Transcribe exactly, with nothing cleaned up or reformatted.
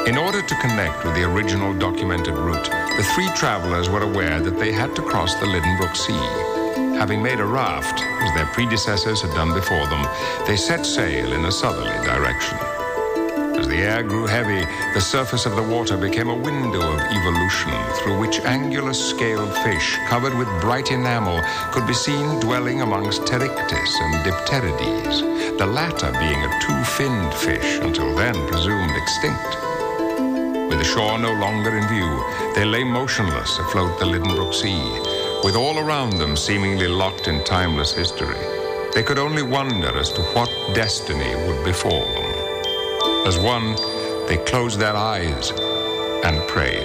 In order to connect with the original documented route, the three travelers were aware that they had to cross the Lidenbrook Sea. Having made a raft, as their predecessors had done before them, they set sail in a southerly direction. As the air grew heavy, the surface of the water became a window of evolution through which angular scaled fish covered with bright enamel could be seen dwelling amongst Pterichthys and Dipterides, the latter being a two-finned fish until then presumed extinct. With the shore no longer in view, they lay motionless afloat the Lidenbrook Sea, with all around them seemingly locked in timeless history. They could only wonder as to what destiny would befall them. As one, they closed their eyes and prayed.